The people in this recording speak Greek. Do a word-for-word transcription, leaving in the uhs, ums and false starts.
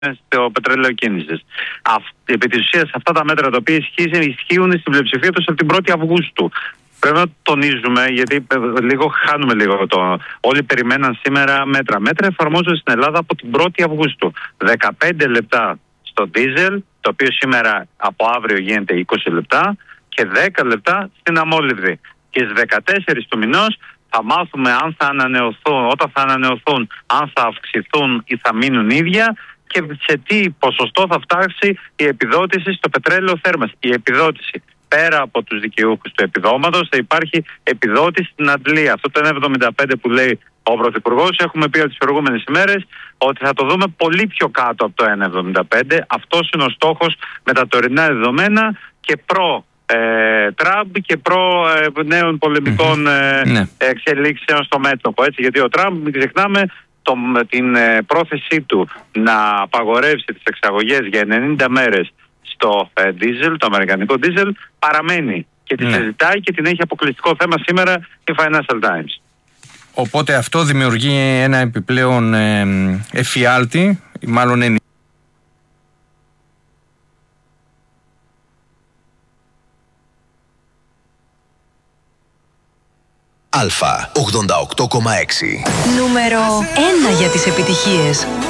στο πετρέλαιο κίνησης. Επί της ουσίας, αυτά τα μέτρα τα οποία ισχύουν, ισχύουν στην πλειοψηφία τους από την πρώτη Αυγούστου. Πρέπει να το τονίζουμε, γιατί λίγο χάνουμε λίγο το. Όλοι περιμέναν σήμερα μέτρα. Μέτρα εφαρμόζονται στην Ελλάδα από την πρώτη Αυγούστου. δεκαπέντε λεπτά στο ντίζελ, το οποίο σήμερα από αύριο γίνεται είκοσι λεπτά, και δέκα λεπτά στην αμόλυβδη. Και στις δεκατέσσερις του μηνός θα μάθουμε αν θα ανανεωθούν, όταν θα ανανεωθούν, αν θα αυξηθούν ή θα μείνουν ίδια και σε τι ποσοστό θα φτάσει η επιδότηση στο πετρέλαιο θέρμανσης. Η επιδότηση, πέρα από τους δικαιούχους του επιδόματος, θα υπάρχει επιδότηση στην αντλία. Αυτό το ένα κόμμα εβδομήντα πέντε που λέει ο Πρωθυπουργός, έχουμε πει από τις προηγούμενες ημέρες ότι θα το δούμε πολύ πιο κάτω από το ένα κόμμα εβδομήντα πέντε. Αυτός είναι ο στόχος με τα τωρινά δεδομένα και προ ε, Τραμπ και προ ε, νέων πολεμικών ε, ναι. εξελίξεων στο μέτωπο. Έτσι, γιατί ο Τραμπ, μην ξεχνάμε, το, την ε, πρόθεσή του να απαγορεύσει τις εξαγωγές για ενενήντα μέρες στο ε, δίζελ, το αμερικανικό δίζελ, παραμένει και τη ναι. συζητάει και την έχει αποκλειστικό θέμα σήμερα η Financial Times. Οπότε αυτό δημιουργεί ένα επιπλέον ε, εφιάλτη, μάλλον είναι. Αλφα ογδόντα οκτώ κόμμα έξι. Νούμερο ένα για τις επιτυχίες.